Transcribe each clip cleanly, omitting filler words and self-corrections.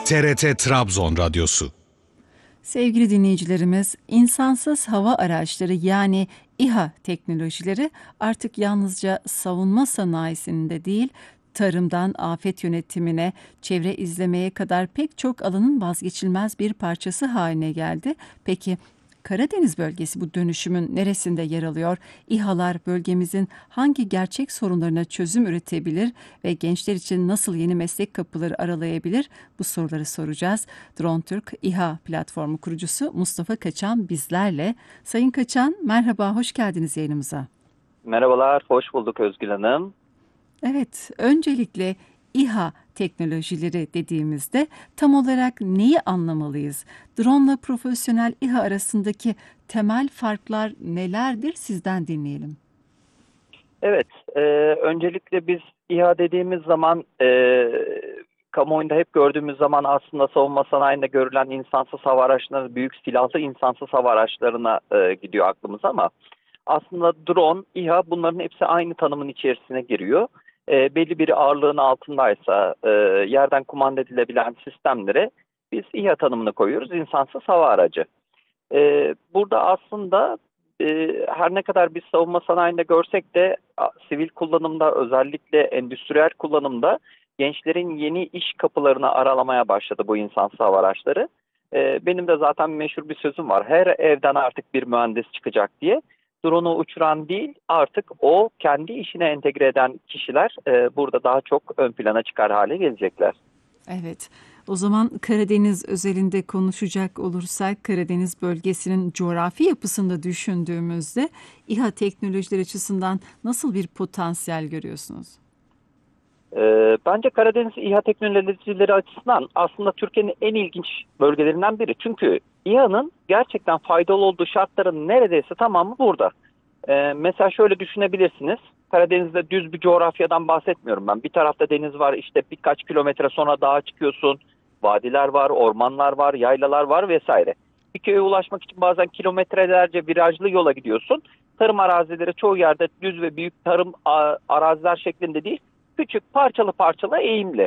TRT Trabzon Radyosu. Sevgili dinleyicilerimiz, insansız hava araçları yani İHA teknolojileri artık yalnızca savunma sanayisinde değil, tarımdan afet yönetimine, çevre izlemeye kadar pek çok alanın vazgeçilmez bir parçası haline geldi. Peki Karadeniz bölgesi bu dönüşümün neresinde yer alıyor? İHA'lar bölgemizin hangi gerçek sorunlarına çözüm üretebilir ve gençler için nasıl yeni meslek kapıları aralayabilir? Bu soruları soracağız. Drone Türk İHA platformu kurucusu Mustafa Kaçan bizlerle. Sayın Kaçan, merhaba, hoş geldiniz yayınımıza. Merhabalar, hoş bulduk Özgül Hanım. Evet, öncelikle İHA teknolojileri dediğimizde tam olarak neyi anlamalıyız? Drone ile profesyonel İHA arasındaki temel farklar nelerdir? Sizden dinleyelim. Evet, öncelikle biz İHA dediğimiz zaman kamuoyunda hep gördüğümüz zaman aslında savunma sanayinde görülen insansız hava araçları, büyük silahlı insansız hava araçlarına gidiyor aklımız ama aslında drone, İHA bunların hepsi aynı tanımın içerisine giriyor. Belli bir ağırlığın altındaysa yerden kumanda edilebilen sistemlere biz İHA tanımını koyuyoruz, insansız hava aracı. Burada aslında her ne kadar biz savunma sanayinde görsek de sivil kullanımda, özellikle endüstriyel kullanımda gençlerin yeni iş kapılarını aralamaya başladı bu insansız hava araçları. Benim de zaten meşhur bir sözüm var. Her evden artık bir mühendis çıkacak diye. Drone'u uçuran değil, artık o kendi işine entegre eden kişiler burada daha çok ön plana çıkar hale gelecekler. Evet, o zaman Karadeniz özelinde konuşacak olursak Karadeniz bölgesinin coğrafi yapısında düşündüğümüzde İHA teknolojileri açısından nasıl bir potansiyel görüyorsunuz? Bence Karadeniz İHA teknolojileri açısından aslında Türkiye'nin en ilginç bölgelerinden biri. Çünkü İHA'nın gerçekten faydalı olduğu şartların neredeyse tamamı burada. Mesela şöyle düşünebilirsiniz. Karadeniz'de düz bir coğrafyadan bahsetmiyorum ben. Bir tarafta deniz var, işte birkaç kilometre sonra dağa çıkıyorsun. Vadiler var, ormanlar var, yaylalar var vesaire. Bir köye ulaşmak için bazen kilometrelerce virajlı yola gidiyorsun. Tarım arazileri çoğu yerde düz ve büyük tarım araziler şeklinde değil, küçük parçalı parçalı eğimli.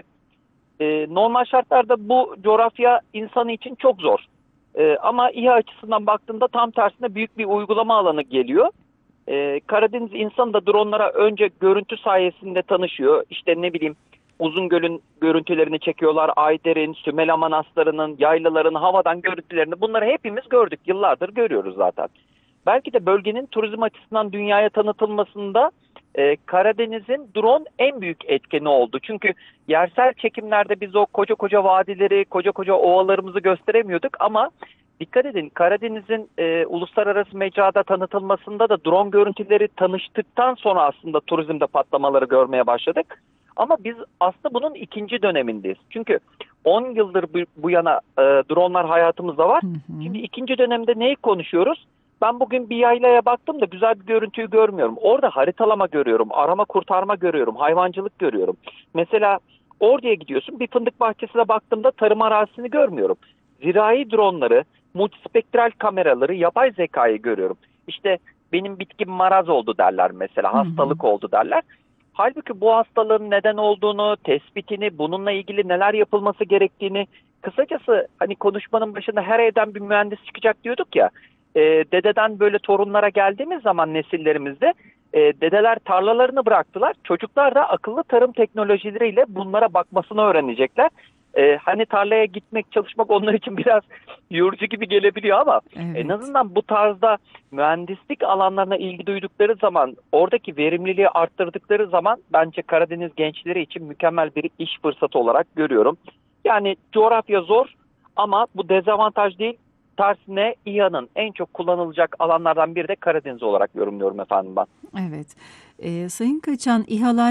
Normal şartlarda bu coğrafya insanı için çok zor. Ama İHA açısından baktığında tam tersine büyük bir uygulama alanı geliyor. Karadeniz insanı da dronlara önce görüntü sayesinde tanışıyor. İşte ne bileyim, Uzungöl'ün görüntülerini çekiyorlar. Ayder'in, Sümela Manastırı'nın, yaylaların havadan görüntülerini. Bunları hepimiz gördük. Yıllardır görüyoruz zaten. Belki de bölgenin turizm açısından dünyaya tanıtılmasında Karadeniz'in drone en büyük etkeni oldu. Çünkü yersel çekimlerde biz o koca koca vadileri, koca koca ovalarımızı gösteremiyorduk ama dikkat edin, Karadeniz'in uluslararası mecrada tanıtılmasında da drone görüntüleri tanıştıktan sonra aslında turizmde patlamaları görmeye başladık. Ama biz aslında bunun ikinci dönemindeyiz. Çünkü 10 yıldır bu yana dronelar hayatımızda var. Şimdi ikinci dönemde neyi konuşuyoruz? Ben bugün bir yaylaya baktım da güzel bir görüntüyü görmüyorum. Orada haritalama görüyorum, arama kurtarma görüyorum, hayvancılık görüyorum. Mesela oraya gidiyorsun, bir fındık bahçesine baktığımda tarım arazisini görmüyorum. Zirai dronları, multispektral kameraları, yapay zekayı görüyorum. İşte benim bitkim maraz oldu derler mesela, hastalık oldu derler. Halbuki bu hastalığın neden olduğunu, tespitini, bununla ilgili neler yapılması gerektiğini, kısacası hani konuşmanın başında her evden bir mühendis çıkacak diyorduk ya. Dededen böyle torunlara geldiğimiz zaman nesillerimizde dedeler tarlalarını bıraktılar. Çocuklar da akıllı tarım teknolojileriyle bunlara bakmasını öğrenecekler. Hani tarlaya gitmek, çalışmak onlar için biraz yorucu gibi gelebiliyor ama Evet. en azından bu tarzda mühendislik alanlarına ilgi duydukları zaman, oradaki verimliliği arttırdıkları zaman bence Karadeniz gençleri için mükemmel bir iş fırsatı olarak görüyorum. Yani coğrafya zor ama bu dezavantaj değil. Tersine İHA'nın en çok kullanılacak alanlardan biri de Karadeniz olarak yorumluyorum efendim ben. Evet. Sayın Kaçan, İHA'lar